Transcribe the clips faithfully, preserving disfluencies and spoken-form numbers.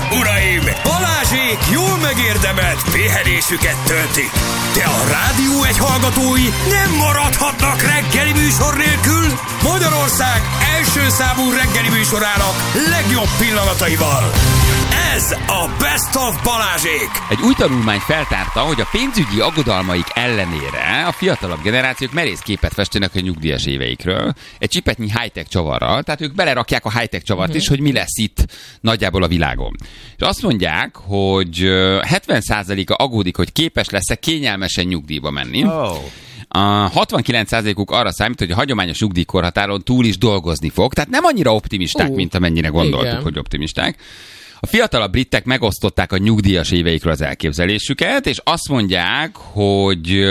uraim! Balázsék jól megérdemelt pihenésüket töltik. De a Rádió egy hallgatói nem maradhatnak reggeli műsor nélkül. Magyarország első számú reggeli műsorának legjobb pillanataival. Ez a Best of Balázsék. Egy új tanulmány feltárta, hogy a pénzügyi aggodalmaik ellenére a fiatalabb generációk merész képet festenek a nyugdíjas éveikről. Egy csipetnyi high-tech csavarral, tehát ők belerakják a high-tech csavart is, hogy mi lesz itt nagyjából a világon. És azt mondják, hogy hetven százaléka aggódik, hogy képes lesz-e kényelmesen nyugdíjba menni. Oh. A hatvankilenc százalékuk arra számít, hogy a hagyományos nyugdíjkorhatáron túl is dolgozni fog, tehát nem annyira optimisták, uh, mint amennyire gondoltuk, igen. hogy optimisták. A fiatalabb britek megosztották a nyugdíjas éveikről az elképzelésüket, és azt mondják, hogy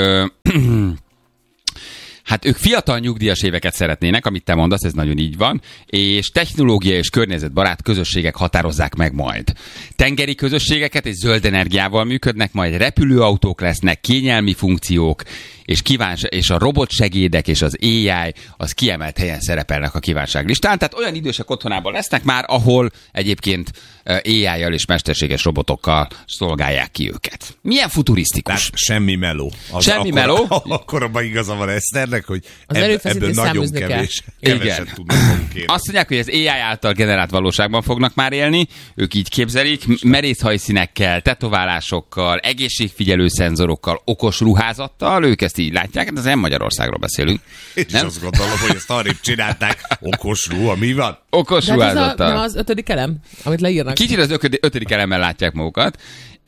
hát ők fiatal nyugdíjas éveket szeretnének, amit te mondasz, ez nagyon így van, és technológia és környezetbarát közösségek határozzák meg majd. Tengeri közösségeket és zöld energiával működnek, majd repülőautók lesznek, kényelmi funkciók, és, kíváns- és a robotsegédek és az á i az kiemelt helyen szerepelnek a kívánságlistán. Tehát olyan idősek otthonában lesznek már, ahol egyébként á i-jal és mesterséges robotokkal szolgálják ki őket. Milyen futurisztikus. Tehát semmi meló. Az semmi akkor, meló. Akkor abban igaza van Eszternek, hogy ebb, ebből nagyon kevés, keveset tudnak magunk élni. Azt mondják, hogy az á i által generált valóságban fognak már élni. Ők így képzelik. Merész hajszínekkel, tetoválásokkal, egészségfigyelő szenzorokkal, okos ruházattal. Ők ezt így látják, de ez nem Magyarországról beszélünk. Én is azt gondolom, hogy ezt arrébb csinálták. Okos ruha, mi van? Okos de ruházattal. Ez a, nem az ötödik elem, amit leírnak. Kicsit az ötödik, ötödik elemmel látják magukat,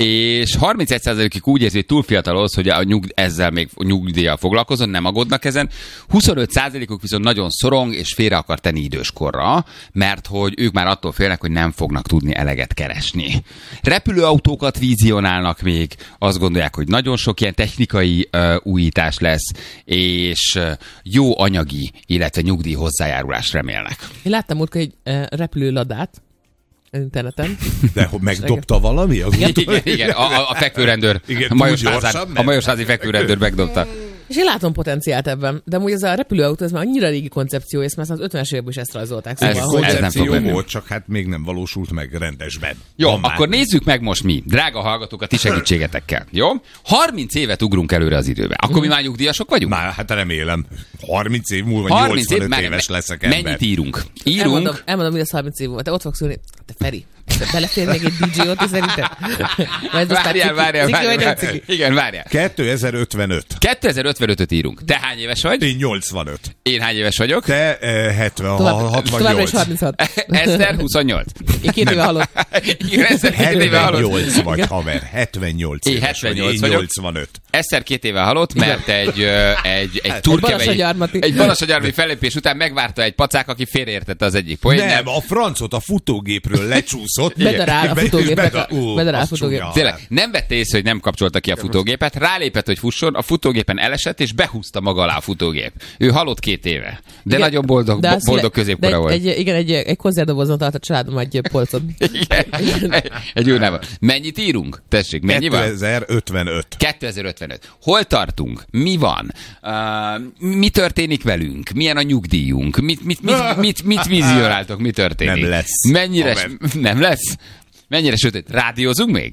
és harmincegy százalékig úgy érzi, hogy túl fiatal ahhoz, hogy a nyugd, ezzel még nyugdíjjal foglalkozon, nem aggódnak ezen. huszonöt százalékuk viszont nagyon szorong, és félre akar tenni időskorra, mert hogy ők már attól félnek, hogy nem fognak tudni eleget keresni. Repülőautókat vizionálnak még, azt gondolják, hogy nagyon sok ilyen technikai uh, újítás lesz, és uh, jó anyagi, illetve nyugdíj hozzájárulást remélnek. Én láttam múltkor egy uh, repülőladát interneten. De megdobta valami? Az igen, igen, a, a fekvőrendőr, igen, a majorsázi fekvőrendőr megdobta. És én látom potenciált ebben, de amúgy ez a repülőautó, ez már annyira régi koncepció, és már az ötvenes években is ezt rajzolták. Szóval, ez hogy koncepció volt, csak hát még nem valósult meg rendesben. Jó, van akkor már. Nézzük meg most mi, drága hallgatók, a ti segítségetekkel. Jó? harminc évet ugrunk előre az időbe. Akkor mm. mi már nyugdíjasok vagyunk? Már hát remélem. harminc év múlva nyolcvanöt év, éves leszek ember. Mennyit írunk? Írunk. Elmondom, elmondom, hogy ez harminc év múlva. Te ott fogsz ülni. Te Feri, te belefér meg egy dé jé-ot, szerintem? Várjál, várjál, várjál. Igen, várjál. kétezer-ötvenöt. kétezer-ötvenötöt írunk. Te hány éves vagy? Én nyolcvanöt. Én hány éves vagyok? Te eh, hetven, hatvannyolc. Továbbra is harminchat. Eszter huszonnyolc. Én két éve halott. Eszter két éve halott. hetvennyolc vagy, haver. hetvennyolc Én éves hetvennyolc vagy. Én nyolcvanöt. Eszter két éve halott, mert egy, egy, egy turkevei, egy balasagyarmati fellépés után megvárta egy pacák, aki félreértette az egyik poén. Nem, a francot a futógépről lecsúszott. Bedarál a futógépet. Bedarál a futógép. Tényleg, nem vette észre, hogy nem kapcsolta ki a futógépet, rálépett, hogy fusson, a futógépen elesett, és behúzta maga alá a futógép. Ő halott két éve. De igen, nagyon boldog, de boldog középkora volt. Egy, igen, egy, egy konzervdobozon tart a családom egy polcon. Igen, egy, egy urnában. Mennyit írunk? Tessék, mennyi van? kétezer-ötvenöt. kétezer-ötvenöt. Hol tartunk? Mi van? Uh, mi történik velünk? Milyen a nyugdíjunk? Mit, mit, mit, mit, mit vizionáltok? Mi történik? Nem lesz. Mennyire, nem lesz? Mennyire sötét? Rádiózunk még?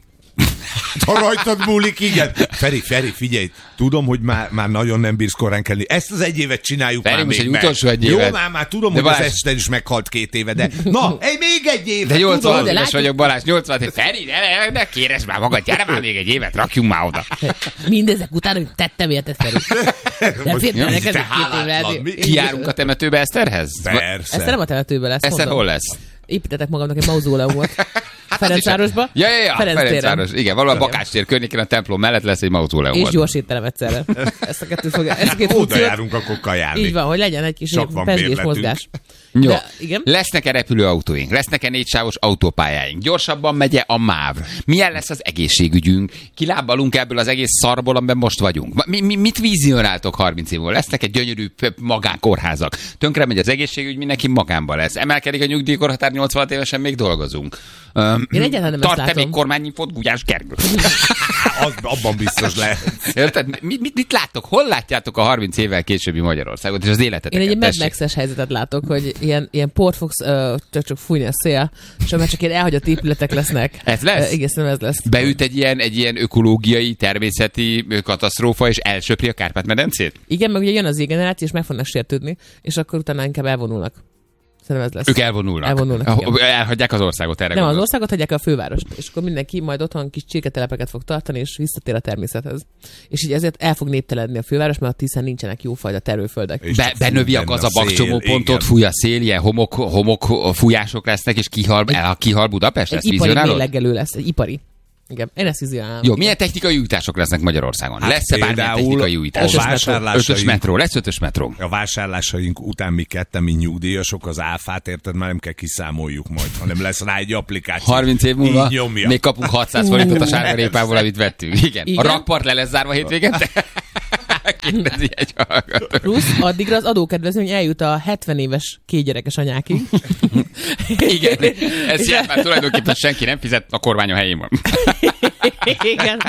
Ha rajtad múlik, igen. Feri, Feri, figyelj, tudom, hogy már, már nagyon nem bírsz korán kelni. Ezt az egy évet csináljuk Feri, már még egy meg. utolsó egy évet. Jó, már, már tudom, de hogy Balázs... az Eszter is meghalt két éve, de na, egy, még egy évet. De nyolcvan éves vagyok, Balázs, nyolcvan éves. Feri, ne, ne, ne kéres már magad, gyere már még egy évet, rakjunk már oda. Mindezek után, hogy tettem érted, Feri. Nem fértem neked két évre. Kijárunk a temetőbe Eszterhez? Persze. Eszter nem a temetőbe lesz. Eszter hol lesz? Építetek magamnak egy mauzóleumot. Ferencvárosba. Ja, ja, ja, Ferenc Ferencváros. Igen, valahol a Bakács tér környékén a templom mellett lesz egy mauzóleum. És gyors étterem egyszerre. Ezt a kettőt fogja. Ezt a két oda járunk akkor kajálni. Így van, hogy legyen egy kis pezsgés mozgás. Jó. De, igen? Lesznek-e repülőautóink? Lesznek-e négysávos autópályáink? Gyorsabban megye a MÁV? Milyen lesz az egészségügyünk? Kilábalunk ebből az egész szarból, amiben most vagyunk? Mi, mi, mit vizionáltok harminc év múlva? Lesznek-e gyönyörű magánkórházak? Tönkre megy az egészségügy, mindenki magánban lesz. Emelkedik a nyugdíjkorhatár, nyolcvanhat évesen még dolgozunk. Um, Én egyáltalán nem tart te még kormányinfót, Gulyás Gergő? Az, abban biztos lehet. Érted? Mit, mit, mit láttok? Hol látjátok a harminc évvel későbbi Magyarországot és az életeteket? Én egy Mad Max-es helyzetet látok, hogy ilyen, ilyen port fogsz uh, csak, csak fújni a szél, és már csak ilyen elhagyott épületek lesznek. Ez lesz? Uh, igen, ez lesz. Beüt egy ilyen, egy ilyen ökológiai, természeti katasztrófa, és elsöpri a Kárpát-medencét? Igen, meg ugye jön az generáció, és meg fognak sértődni, és akkor utána inkább elvonulnak. Szerintem ez lesz. Ők elvonulnak. Elvonulnak, igen. Elhagyják az országot erre. Nem, gondolsz? az országot hagyják a fővárost, és akkor mindenki majd otthon kis csirketelepeket fog tartani, és visszatér a természethez. És így ezért el fog néptelenedni a főváros, mert a Tiszán nincsenek jófajta termőföldek. Be, benövi a gazabak csomópontot, fúj a szél, ilyen homok, homok fújások lesznek, és kihal, el, kihal Budapest? Egy Ezt ipari vizionálod? mérlegelő lesz, egy ipari. Igen, én ezt vizionálom. Jó, milyen technikai újítások lesznek Magyarországon? Hát Lesz-e bármilyen például technikai a újítás? vásárlásaink- Ötös metró, lesz ötös metró. A vásárlásaink után mi ketten, mi nyugdíjasok, az áfát, érted, már nem kell kiszámoljuk majd, hanem lesz rá egy applikáció. harminc év múlva Így nyomja. még kapunk hatszáz forintot a sárgarépából, amit vettünk. Igen. Igen. A rakpart le lesz zárva hétvégente? Kérdezi egy hallgató. Plusz addigra az adókedvezmény eljut a hetven éves kétgyerekes anyákig. Igen, ez jelent már tulajdonképpen senki nem fizet, a kormány a helyén van. Igen.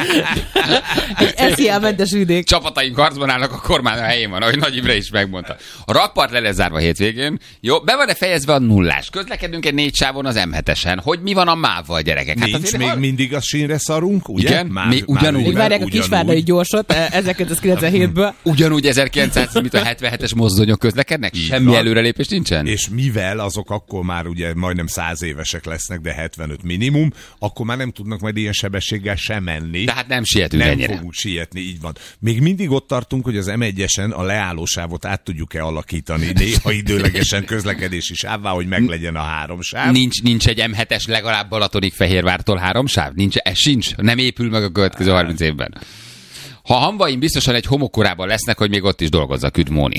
Egy esziámentes üdék. Csapataink harcban állnak, a kormány a helyén van, ahogy Nagy Imre is megmondta. A rakpart le lesz zárva hétvégén. Jó, be van-e fejezve a nullás? Közlekedünk egy négy sávon az em hetesen. Hogy mi van a mávval, gyerekek? Nincs azért még hall- mindig a sínre szarunk, ugye? Igen, még ugyanúgy. Még várják a ugyanúgy. kisvárdai gyorsot eh, ezerkilencszázkilencvenhétből. Ugyanúgy ezerkilencszáz, mint a hetvenhetes mozdonyok közlekednek? Így Semmi van. előrelépés nincsen? És mivel azok akkor már ugye majdnem száz évesek lesznek, de hetvenöt minimum, akkor már nem tudnak majd ilyen sebességgel sem menni. Tehát nem sietünk nem ennyire. fogunk sietni, így van. Még mindig ott tartunk, hogy az em egyesen a leállósávot át tudjuk-e alakítani, néha időlegesen közlekedési sávvá, hogy meglegyen a három sáv. Nincs, nincs egy em hetes legalább Balatonig Fehérvártól három sáv? Nincs, ez sincs. Nem épül meg a következő harminc évben. Ha Hamvaim biztosan egy homokkorában lesznek, hogy még ott is dolgozzak, üdv Móni.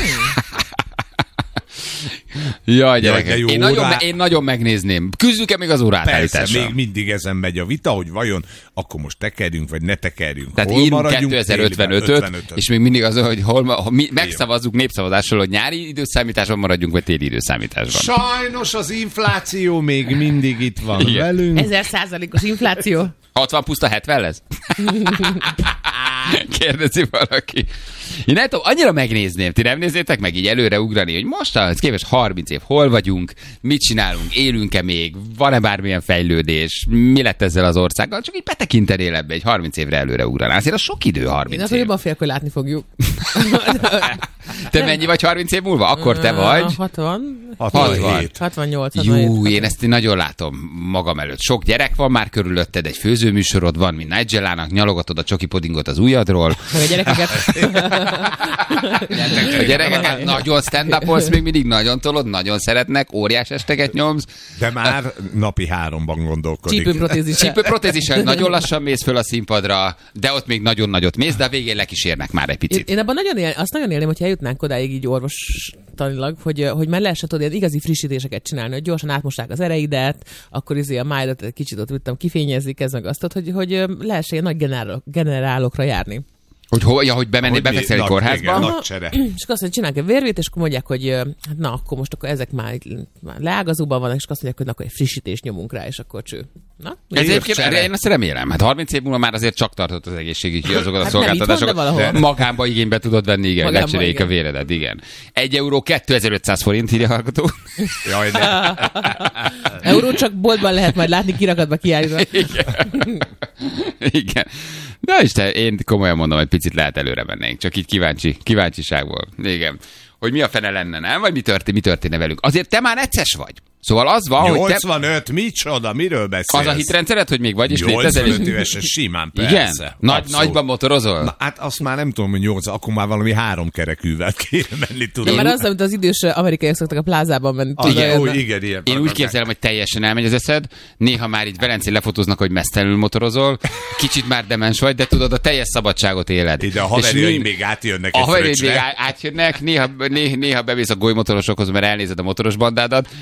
Jaj, gyerekek, de jó, én, nagyon, órá- én nagyon megnézném. Küzdjük-e még az óraátállításra? Persze, még mindig ezen megy a vita, hogy vajon akkor most tekerjünk, vagy ne tekerjünk. Tehát hol írunk maradjunk kétezer-ötvenötöt, téliben? ötvenötöt. és még mindig az, hogy hol, ma- ha mi megszavazzuk népszavazással, hogy nyári időszámításban maradjunk, vagy téli időszámításban. Sajnos az infláció még mindig itt van Igen. velünk. Ezer százalékos infláció. hatvan puszta hetven lesz? Kérdezi valaki. Én nem tudom, annyira megnézném, ti nem nézzétek meg így előre ugrani, hogy mostanában képest harminc év, hol vagyunk, mit csinálunk, élünk-e még, van-e bármilyen fejlődés, mi lett ezzel az országgal, csak így betekintenél ebbe egy harminc évre előre ugranál. Azért az sok idő Én harminc azt év. jobban félek, hogy látni fogjuk. Te mennyi vagy harminc év múlva? Akkor te vagy. hatvan. hatvanhét. hatvannyolc. hatvanhét. Jú, én ezt én nagyon látom magam előtt. Sok gyerek van már körülötted, egy főzőműsorod van, mint Nigellának, nyalogatod a csoki pudingot az ujjadról. Meg a gyerekeket. A gyerekeket nagyon stand-upolsz, még mindig nagyon tolod, nagyon szeretnek, óriás esteket nyomsz. De már napi háromban gondolkodik. Csípőprotézis. Csípőprotézissel nagyon lassan mész föl a színpadra, de ott még nagyon nagyot mész, de a végén lekísérnek már egy Én, picit. én abban nagyon él, azt nagyon élném, hogyha eljutnánk odáig így orvostanilag, hogy, hogy már lehessen tudni ilyen igazi frissítéseket csinálni, hogy gyorsan átmosták az ereidet, akkor izé a májdat egy kicsit ott tudtam kifényezik, ez meg azt, hogy, hogy lehessen ilyen nagy generálok, generálokra járni. Hogy, ho, ja, hogy bemenni, Hogy befekszel egy nagy- kórházba. igen, nagy csere. És akkor azt mondja, csinálnak egy vérvét, és akkor mondják, hogy hát na, akkor most akkor ezek már, már leágazóban vannak, és azt mondják, hogy na, akkor egy frissítést nyomunk rá, és akkor cső. Na, Ez egyébként, csere. én ezt remélem. Hát harminc év múlva már azért csak tartott az egészségügyi azokat a Hát nem itt van, de szolgáltatásokat. valahol. Magánba igénybe tudod venni, igen, Magánba, lecseréljék a igen. véredet, igen. Egy euró kétezer-ötszáz forint, írja a hallgató. Jaj, de. Euró csak boltban lehet majd látni kirakatba kiállítva. Igen. Igen. Na Isten, én komolyan mondom, hogy picit lehet előre mennénk. Csak így kíváncsi, kíváncsiságból. Igen. Hogy mi a fene lenne, nem? Vagy mi történt, mi történne velük? Azért te már necces vagy. Szóval az van, hogy te... nyolcvanöt, micsoda, miről beszélsz? Az a hitrendszered, hogy még vagy, és létezel, és... nyolcvanöt évesen simán, persze. Igen? Nagy, Abszolút. nagyban motorozol? Na, hát azt már nem tudom, hogy nyolc, akkor már valami három kerekűvel kéne menni, De tudod. már az, amit az idős amerikaiak szoktak a plázában menni. Az, tudod, ó, olyan- igen, ilyen. Én úgy képzelem, hogy teljesen elmegy az eszed, néha már így Velencén lefotóznak, hogy mesztelenül motorozol, kicsit már demens vagy, de tudod, a teljes szabadságot éled. Ide a És haverjaim mi- még átjönnek A egy haverjaid még fröccsre. á- átjönnek, néha, néha, néha bemész a golymotorosokhoz, mert elnézed a motoros bandádat, messze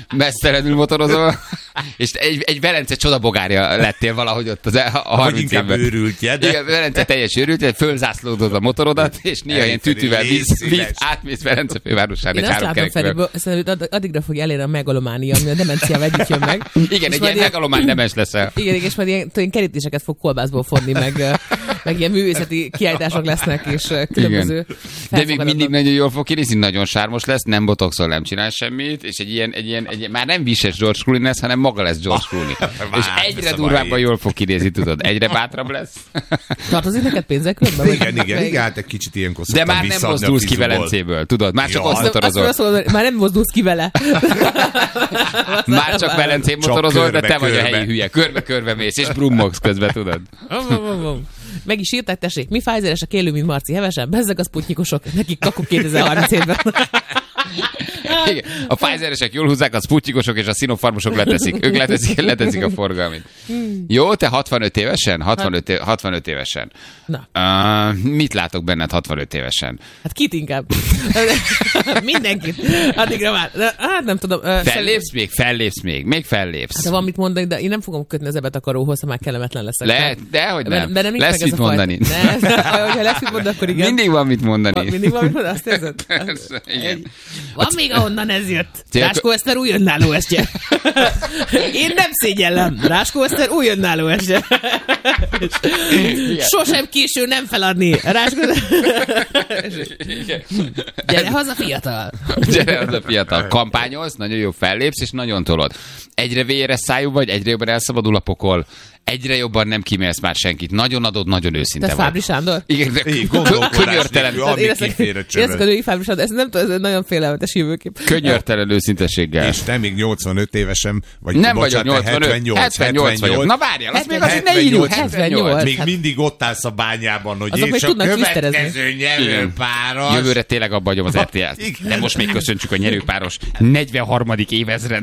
mesztelenül motorozol, és egy, egy Velence csodabogárja lettél valahogy ott az a harminc évben. őrültje, de... Igen, Velence teljes őrültje, fölzászlódod a motorodat, és néha ilyen tütűvel víz, víz átmész Velence fővárosán egy három kerekből. Szerintem addigra fog elérni a megalománia, ami a demenciával együtt jön meg. Igen, egy ilyen megalomány demens leszel. Igen, és majd ilyen, ilyen kerítéseket fog kolbászból fonni, meg, meg ilyen művészeti kiállítások lesznek, és különböző. De még mindig nagyon jól fog kinézni, nagyon sármos lesz, nem botoxol, nem csinál semmit, és egy ilyen, egy ilyen, egy ilyen már nem vises George Clooney lesz, hanem maga lesz George Clooney. És egyre durvábban jól fog kinézni, tudod, egyre bátrabb lesz. Tartozik neked pénzek körben? Igen, igen, igen, hát egy kicsit ilyenkor de már nem mozdulsz ki Velencéből, tudod, már csak azt motorozol. Már nem mozdulsz ki vele. Már csak Velencén motorozol, de te vagy a helyi hülye. Körbe-körbe mész, és brummogsz közben, tudod. Meg is írták, tessék, mi Pfizeresek élő, mint Marci Hevesen, bezzeg a sputnikosok, nekik kakuk kétezer-harminchétben. Igen. A Pfizeresek jól húzzák, a sputnikosok és a Sinopharmosok leteszik. Ők leteszik, leteszik a forgalmit. Jó, te hatvanöt évesen? hatvanöt, hatvanöt évesen. Na. Uh, mit látok benned hatvanöt évesen? Hát kit inkább? Mindenkit. Addigra már. Hát nem tudom. Uh, fellépsz még? Fellépsz még? Még fellépsz. Hát ha van mit mondani, de én nem fogom kötni az ebetakaróhoz, ha már kellemetlen leszek. Lehet, dehogy nem. De, de nem lesz mit mondani. Ne, ha lesz mit mondani, akkor igen. Mindig van mit mondani. Mindig van mit mondani, azt érzed? Igen. Van még ahonnan ez jött. Ráskó Eszter új önálló estje. Én nem szégyellem. Ráskó Eszter új önálló estje. Sosem késő nem feladni. Ráskó Gyere haza fiatal. Gyere haza fiatal. Kampányolsz, nagyon jó fellépsz, és nagyon tolod. Egyre véres szájú vagy, egyre jobban elszabadul a pokol. Egyre jobban nem kímélsz már senkit. Nagyon adod, nagyon őszinte vagy. Te Fábri Sándor? Igen, de könyörtelen. Érzek a női Fábri Sándor. Ez nem tudom, ez nagyon félelmetes jövőkép. Könyörtelen őszintességgel. És te még nyolcvanöt évesen vagy. Nem vagyok nyolcvanöt. hetvennyolc, hetvennyolc vagyok. Na várjál, azt még azért ne írjuk. hetvennyolc. Még mindig ott állsz a bányában, hogy és a következő nyerőpáros. Jövőre tényleg abba hagyom az er té el-t. De most még köszöntsük a nyerőpáros negyvenharmadik évezred.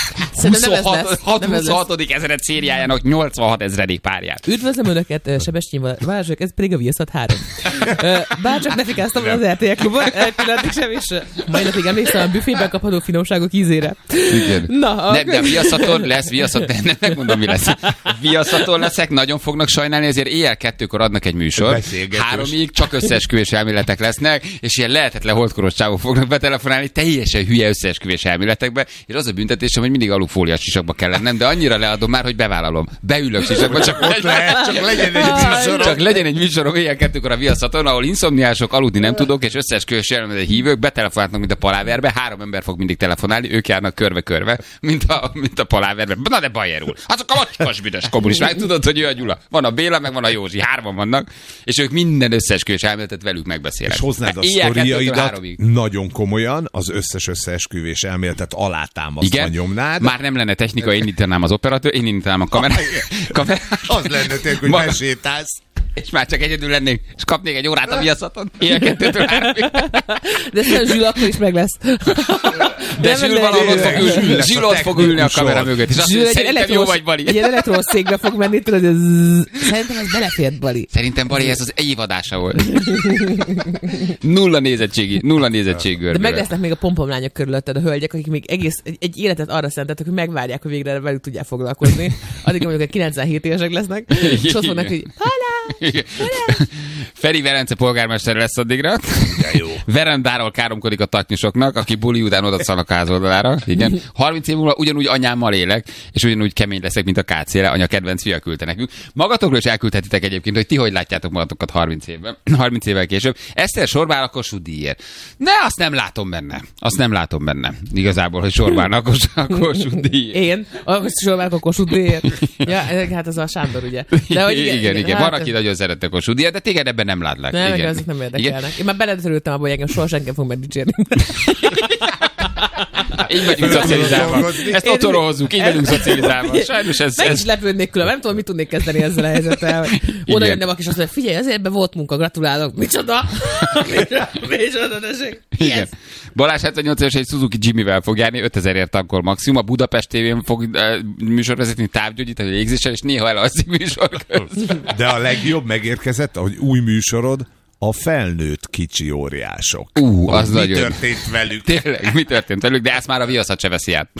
huszonhatodik ezred szériájának nyolcvanhat ezredik párját. Üdvözlöm Önöket, Sebestyén Balázsok, ez pedig a Viaszat három. Bárcsak ne fikáztam az er té el klubban, pillanatig sem, és mai napig emlékszem a büfében kapható finomságok ízére. Igen. Na, a... ne, de a Viaszaton lesz, Viaszat, nem, nem megmondom, mi lesz. Viaszaton leszek, nagyon fognak sajnálni, ezért éjjel kettőkor adnak egy műsor. Háromig csak összeesküvés elméletek lesznek, és ilyen lehetetlen holdkoros csávok fognak betelefonálni, teljesen hülye összeesküvés elméletekbe, és az a büntetésem, hogy mindig alufóliás sisakba kell lennem, de annyira leadom már, hogy bevállalom. Beülök sisakba, csak, ott lehet, csak legyen egy műsorom. Csak legyen egy műsorom éjjel kettőkor a Viaszaton, ahol inszomniások, aludni nem tudok, és összeesküvés elméletek hívők betelefonálnak, mint a paláverbe. Három ember fog mindig telefonálni, ők járnak körbe-körbe, mint a, mint a paláverbe. Na de Bajer úr, azok a macskos büdös kommunisták, tudod, hogy ő a Gyula. Van a Béla, meg van a Józsi, hárman vannak, és ők minden összeesküvés elméletet velük megbeszélnek. És hoznád a sztoriaidat nagyon komolyan, az összes összeesküvés elméletet alátámasztva nyomnád. Már nem lenne technika, én indítanám az operatőr, én indítanám a kamerát. kamerát. Az lenne tényleg, hogy Ma... besétálsz. És már csak egyedül lennék, és kapnék egy órát a Viaszaton. Ilyen kettőtől háromig. De szerintem Zsül akkor is meg lesz. De Zsül valahol ott fog ülni. Zsül ott fog ülni a kamera mögött. És azt mondja, szerintem jó vagy, Bali. Egy elektrós székbe fog menni, tudod, hogy szerintem ez belefért, Bali. Szerintem, Bali, ez az évadása volt. Nulla nézettségi, nulla nézettség görből. De meg lesznek még a pompomlányok körülötted, a hölgyek, akik még egész egy, egy életet arra szenteltek, hogy megvárják, hogy végre velük tudják foglalkozni. Addig mondjuk, hogy kilencvenhét évesek lesznek, és azt mondnak, hogy halá! Feri Velence polgármester lesz addigra. Verendáról káromkodik a taknyosoknak, aki buli után oda szalnak a ház oldalára. Igen. harminc év múlva ugyanúgy anyámmal élek, és ugyanúgy kemény leszek, mint a ká cére. Anya kedvenc fia küldte nekünk. Magatokról is elküldhetitek egyébként, hogy ti hogy látjátok magatokat harminc évben, harminc évvel később. Eszter sorbál a Kossuth díjért. Ne, azt nem látom benne. Azt nem látom benne. Igazából, hogy sorbálnak a Kossuth díjért. Én? Sorbálok a Kossuth díjért. Ja, hát ez a Sándor, ugye. De hogy igen, igen, igen. Van, aki nagyon szerette a Kossuth díjat, de téged ebben nem látlak. Nem, igen. Ezek nem érdekelnek. Én már beledörültem abban, hogy engem soha senki fog megdicsérni. Így vagyunk szocializálva. Ezt otthonról hozzuk, így vagyunk szocializálva. Sajnos ez... Meg is lepődnék külön, nem tudom, mit tudnék kezdeni ezzel a helyzettel. Oda jönne valaki, és azt mondja, figyelj, azért ebben volt munka, gratulálok. Micsoda? Micsoda, tessék? Igen. Balázs hetvennyolc éves egy Suzuki Jimmy-vel fog járni, ötezerért tankol maximum. A Budapest tévén fog uh, műsorvezetni, távgyógyítani, légzéssel, és néha elalszik műsor közben. De a legjobb megérkezett, hogy új műsorod, a felnőtt kicsi óriások. Ú, az mi nagyon... történt velük? Tényleg, mi történt velük, de ezt már a viaszat se veszi át.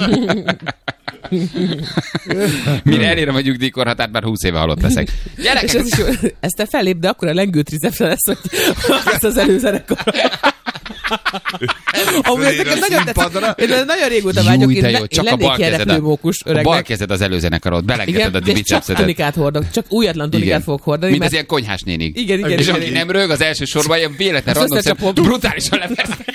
Mire elérem a nyugdíjkorhatárt, már húsz éve halott leszek. Gyerekek! És ez is jó, ezt te fellép, de akkor a lengő tricepsre lesz, hogy ezt az előzenekor. Amúgy ezeket nagyon tetszett. Én nagyon régóta vágyok, én, le, én lennék ilyen repülőmókus öregnek. A bal kezed az előzenekarod, belengeded a bicepszedet. Csak tunikát hordok, csak újatlan tunikát fogok hordani. Mint az ilyen konyhás nénik. Igen, igen. És aki nem rög, az első sorban ilyen véletlen random szem, brutálisan levesznek.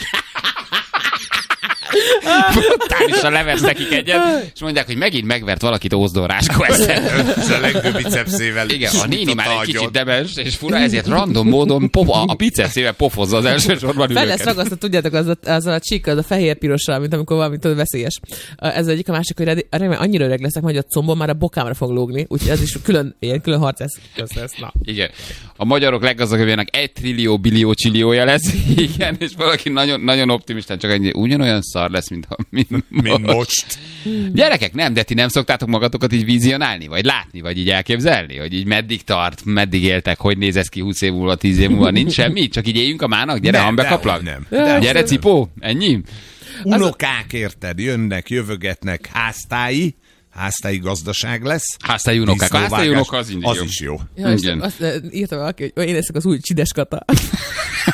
Brutálisan levesz nekik egyet, és mondják, hogy megint megvert valakit Ózdor Ráskó ezzel. Ez a legjobb bicepszével. Igen, a néni már egy kicsit demens, és fura, ezért random módon pofa, a bicepszével pofozza az első sorban ülőket. Fel lesz ragasztva, tudjátok, az a, az a csík, az a fehér-pirosra, mint amikor valami tudod, veszélyes. Ez egyik, a másik, hogy remélem annyira öreg leszek, hogy a combom már a bokámra fog lógni, úgyhogy ez is külön, ilyen külön harc lesz. Na. Igen. A magyarok leggazdagabbjának egy trillió, billió, csilliója lesz. Igen, és valaki nagyon, nagyon optimistán csak ennyi, ugyanolyan szar lesz, mint, a, mint, mint most. Gyerekek, nem, de ti nem szoktátok magatokat így vizionálni, vagy látni, vagy így elképzelni, hogy így meddig tart, meddig éltek, hogy néz ez ki húsz év múlva, tíz év múlva, nincs semmi, csak így éljünk a mának, gyere, hambekaplak. Nem, nem. Gyere, cipó, ennyi. Unokák, érted, jönnek, jövögetnek, háztái, háztái gazdaság lesz. Háztái unokák, a háztái unok az, az is jó. Ja, azt, azt írta valaki, hogy én leszek az új Csides Kata.